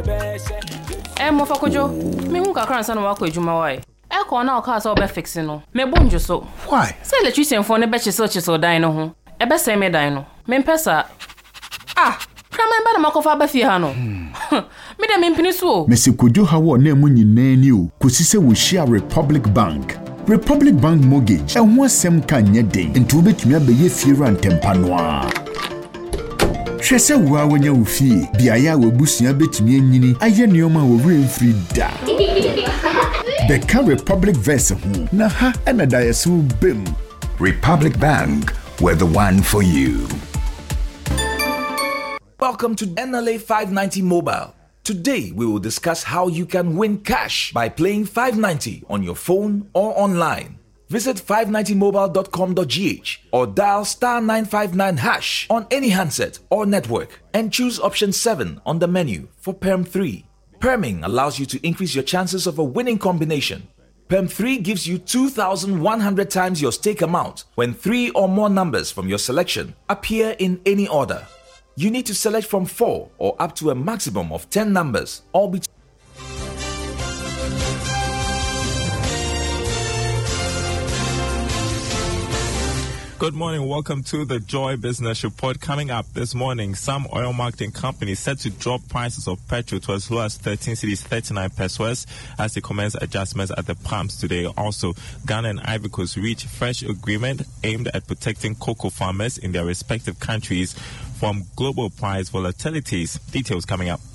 Mo fakojo, me hu kakra nsa na wakọ ejuma wai. Ko na o ka so be fix no. Me bonjo so. Why? Say electrician for ne be chisel dan no ho. E be say me dan no. Me mpesa. Krama ba na makofa ba fie ha no. Me de me mpini so. Mesi kojo ha wo na mu nyina ni o. Kosi se wo share Republic Bank. Republic Bank mortgage. Ehwo asem kan nye den. Nti obetumi abeye fie rantempa no a. Hwese wo a wonya wo fie. Biaya wo busua betumi anyini. Aye neoma wo remfree da. Beka Republic Verse ho. Na ha na da yeso bem. Republic Bank, we're the one for you. Welcome to NLA 590 Mobile. Today we will discuss how you can win cash by playing 590 on your phone or online. Visit 590mobile.com.gh or dial *959# on any handset or network and choose option 7 on the menu for Perm 3. Perming allows you to increase your chances of a winning combination. Perm 3 gives you 2,100 times your stake amount when 3 or more numbers from your selection appear in any order. You need to select from 4 or up to a maximum of 10 numbers, all between. Good morning. Welcome to the Joy Business Report. Coming up this morning, some oil marketing companies set to drop prices of petrol to as low as 13 cedis 39 pesos as they commence adjustments at the pumps today. Also, Ghana and Ivory Coast reach fresh agreement aimed at protecting cocoa farmers in their respective countries from global price volatilities. Details coming up.